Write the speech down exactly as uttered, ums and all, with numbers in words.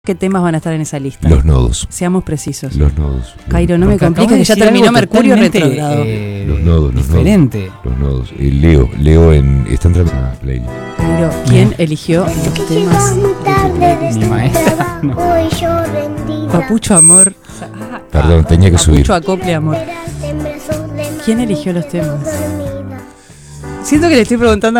¿Qué temas van a estar en esa lista? Los nodos. Seamos precisos. Los nodos. Cairo, no me Porque compliques que ya acabas de terminó decir algo Mercurio totalmente, retrógrado. eh, Los nodos, los diferente. nodos. Los nodos. Eh, Leo, Leo en. Está entrando en la playlist. Cairo, ¿quién eligió los temas? Mi maestra, no. Papucho Amor. Perdón, tenía que subir. Papucho Acople Amor. ¿Quién eligió los temas? Siento que le estoy preguntando